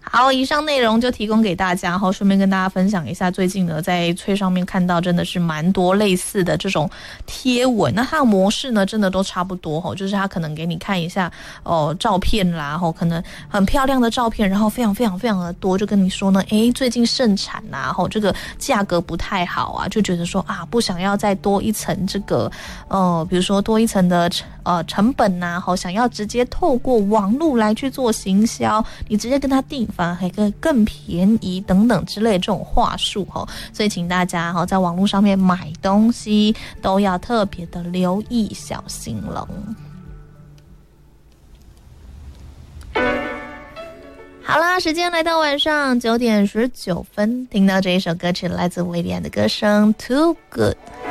好，以上内容就提供给大家，然后顺便跟大家分享一下，最近呢在脆上面看到真的是蛮多类似的这种贴文，那它的模式呢真的都差不多哦，就是它可能给你看一下照片啦，然后可能很漂亮的照片，然后非常非常非常的多，就跟你说呢，最近盛产啊，然后这个价格不太好啊，就觉得说啊不想要再多一层这个比如说多一层的成本呐，好想要直接透过网络来去做行销，你直接跟他订房还更便宜等等之类的这种话术哦，所以请大家在网络上面买东西都要特别的留意小心了。好啦，时间来到晚上9点19分，听到这一首歌曲来自威廉的歌声 Too Good。